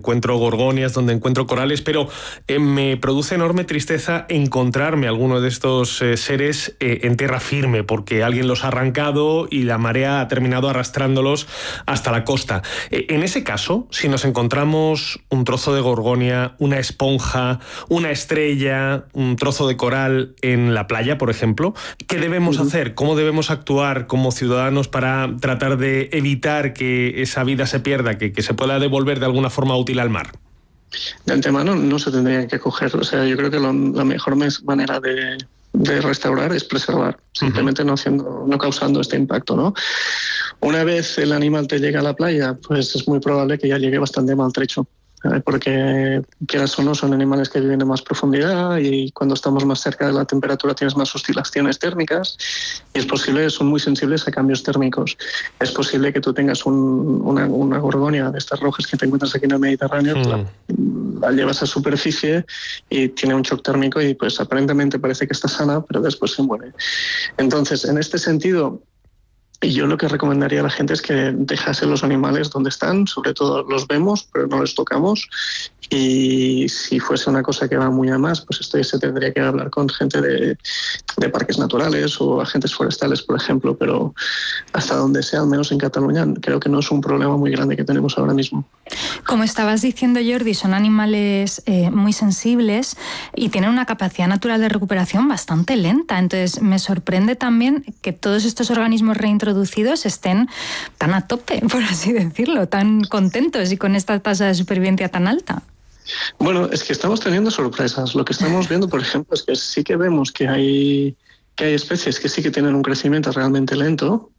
encuentro gorgonias, donde encuentro corales, pero me produce enorme tristeza encontrarme alguno de estos seres en tierra firme, porque alguien los ha arrancado y la marea ha terminado arrastrándolos hasta la costa. En ese caso, si nos encontramos un trozo de gorgonia, una esponja, una estrella, un trozo de coral en la playa, por ejemplo, ¿qué debemos hacer? ¿Cómo debemos actuar como ciudadanos para tratar de evitar que esa vida se pierda, que se pueda devolver de alguna forma útil al mar? De antemano no se tendría que coger. O sea, yo creo que la mejor manera de restaurar es preservar, simplemente no causando este impacto, ¿no? Una vez el animal te llega a la playa, pues es muy probable que ya llegue bastante maltrecho, porque quieras o no son animales que viven en más profundidad y cuando estamos más cerca de la temperatura tienes más oscilaciones térmicas y es posible, son muy sensibles a cambios térmicos. Es posible que tú tengas una gorgonia de estas rojas que te encuentras aquí en el Mediterráneo, la llevas a superficie y tiene un shock térmico y pues aparentemente parece que está sana, pero después se muere. Entonces, en este sentido, y yo lo que recomendaría a la gente es que dejase los animales donde están, sobre todo los vemos, pero no los tocamos. Y si fuese una cosa que va muy a más, pues esto ya se tendría que hablar con gente de parques naturales o agentes forestales, por ejemplo. Pero hasta donde sea, al menos en Cataluña, creo que no es un problema muy grande que tenemos ahora mismo. Como estabas diciendo, Jordi, son animales muy sensibles y tienen una capacidad natural de recuperación bastante lenta. Entonces, me sorprende también que todos estos organismos reintroducidos estén tan a tope, por así decirlo, tan contentos y con esta tasa de supervivencia tan alta. Bueno, es que estamos teniendo sorpresas. Lo que estamos viendo, por ejemplo, es que sí que vemos que hay especies que sí que tienen un crecimiento realmente lento.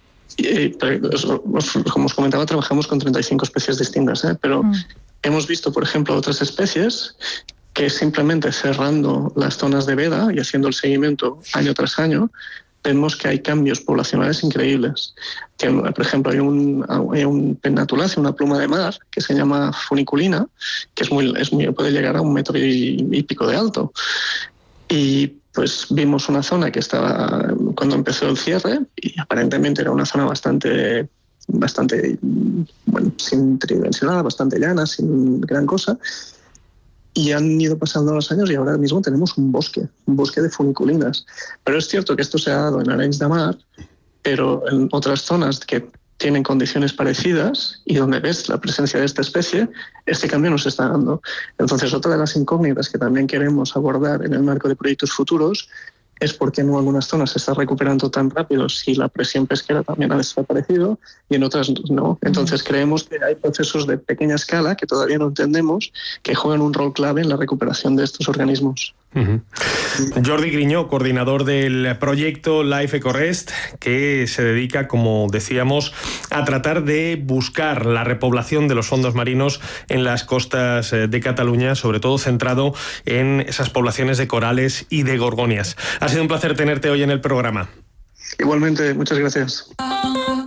Como os comentaba, trabajamos con 35 especies distintas, pero hemos visto, por ejemplo, otras especies que simplemente cerrando las zonas de veda y haciendo el seguimiento año tras año, vemos que hay cambios poblacionales increíbles. Por ejemplo, hay un pennatuláceo, una pluma de mar, que se llama funiculina, que puede llegar a 1,5 metros y pico de alto. Y pues vimos una zona que estaba, cuando empezó el cierre, y aparentemente era una zona bastante sin tridimensionada, bastante llana, sin gran cosa. Y han ido pasando los años y ahora mismo tenemos un bosque de funiculinas. Pero es cierto que esto se ha dado en Arenys de Mar, pero en otras zonas que tienen condiciones parecidas y donde ves la presencia de esta especie, este cambio nos está dando. Entonces, otra de las incógnitas que también queremos abordar en el marco de proyectos futuros es por qué en algunas zonas se está recuperando tan rápido si la presión pesquera también ha desaparecido y en otras no. Entonces creemos que hay procesos de pequeña escala que todavía no entendemos que juegan un rol clave en la recuperación de estos organismos. Jordi Griñó, coordinador del proyecto Life Ecorest, que se dedica, como decíamos, a tratar de buscar la repoblación de los fondos marinos en las costas de Cataluña, sobre todo centrado en esas poblaciones de corales y de gorgonias. Ha sido un placer tenerte hoy en el programa. Igualmente, muchas gracias.